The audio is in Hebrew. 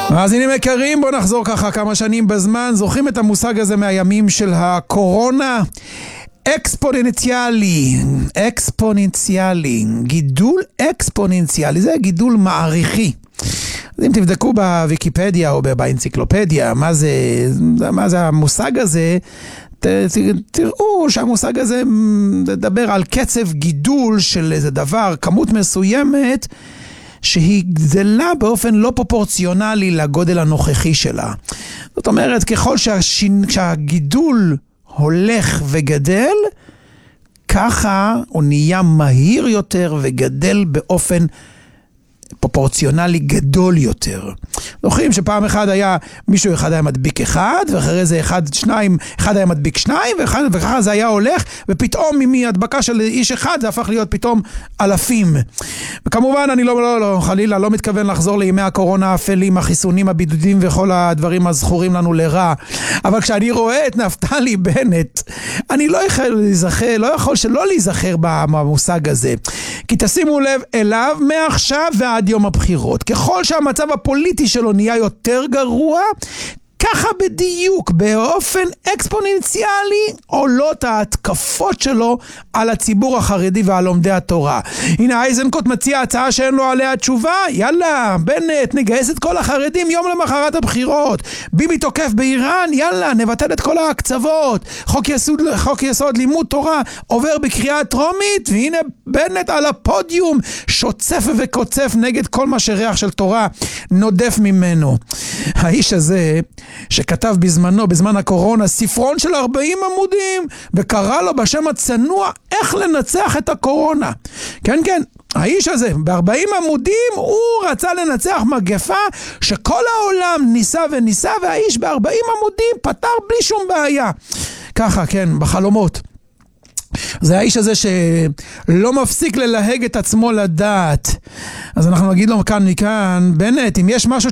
מאזינים יקרים, בואו נחזור ככה כמה שנים בזמן. זוכרים את המושג הזה מהימים של הקורונה? אקספוננציאלי, גידול אקספוננציאלי, זה גידול מעריכי. אז אם תבדקו בוויקיפדיה או באנציקלופדיה מה זה המושג הזה, תראו שהמושג הזה מדבר על קצב גידול של איזה דבר, כמות מסוימת שהיא גדלה באופן לא פרופורציונלי לגודל הנוכחי שלה. זאת אומרת, ככל שהגידול הולך וגדל, ככה הוא נהיה מהיר יותר וגדל באופן פרופורציונלי גדול יותר. זוכרים שפעם מישהו אחד היה מדביק אחד, ואחרי זה אחד היה מדביק שניים, וככה זה היה הולך, ופתאום מהדבקה של איש אחד זה הפך להיות פתאום אלפים. וכמובן אני חלילה לא מתכוון לחזור לימי הקורונה האפלים, החיסונים, הבידודים וכל הדברים הזכורים לנו לרע. אבל כשאני רואה את נפתלי בנט, אני לא יכול שלא להיזכר במושג הזה. כי תשימו לב אליו מעכשיו ועד יום הבחירות. ככל שהמצב הפוליטי שלו נהיה יותר גרוע, ככה בדיוק, באופן אקספוננציאלי, עולות ההתקפות שלו על הציבור החרדי ועל לומדי התורה. הנה, איזנקוט מציע הצעה שאין לו עליה תשובה. יאללה, בנט, נגייס את כל החרדים יום למחרת הבחירות. ביבי תוקף באיראן, יאללה, נבטל את כל ההקצוות. חוק יסוד לימוד תורה עובר בקריאה טרומית, והנה בנט על הפודיום, שוצף וקוצף נגד כל מה שריח של תורה נודף ממנו. האיש הזה שכתב בזמן הקורונה ספרון של 40 עמודים וקרא לו בשם הצנוע איך לנצח את הקורונה. כן, האיש הזה ב40 עמודים הוא רצה לנצח מגפה שכל העולם ניסה וניסה, והאיש ב40 עמודים פתר בלי שום בעיה. ככה, כן, בחלומות. זה האיש הזה שלא מפסיק ללהג את עצמו לדעת. אז אנחנו נגיד לו מכאן, בנט, אם יש משהו